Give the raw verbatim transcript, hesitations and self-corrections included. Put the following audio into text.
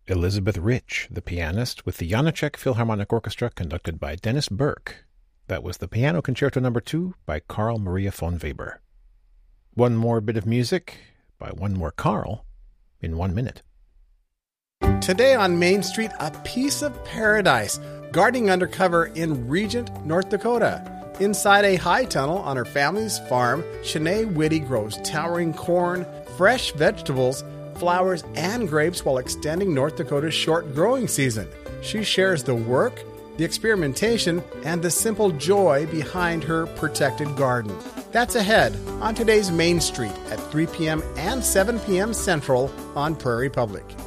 Elizabeth Rich, the pianist, with the Janáček Philharmonic Orchestra conducted by Dennis Burke. That was the Piano Concerto Number two by Carl Maria von Weber. One more bit of music by one more Carl in one minute. Today on Main Street, a piece of paradise, gardening undercover in Regent, North Dakota. Inside a high tunnel on her family's farm, Shanae Whitty grows towering corn, fresh vegetables, flowers, and grapes while extending North Dakota's short growing season. She shares the work, the experimentation, and the simple joy behind her protected garden. That's ahead on today's Main Street at three p.m. and seven p.m. Central on Prairie Public.